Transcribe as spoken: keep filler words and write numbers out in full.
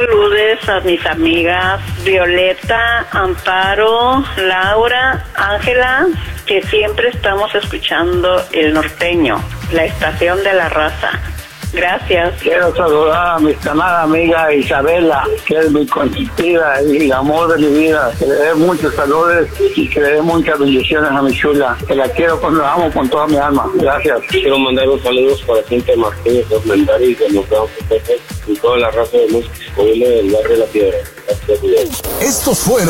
saludes a mis amigas Violeta, Amparo, Laura, Ángela, que siempre estamos escuchando El Norteño, la estación de la raza. Gracias. Quiero saludar a mi amada amiga Isabela, que es mi consentida y el amor de mi vida. Que le dé muchos saludos y que le dé muchas bendiciones a mi chula. Que la quiero, con la amo con toda mi alma. Gracias. Quiero mandar un saludo para Cintia Martínez, los Mendari, de los y toda la raza de música disponible del barrio de La Piedra. Gracias. Estos fueron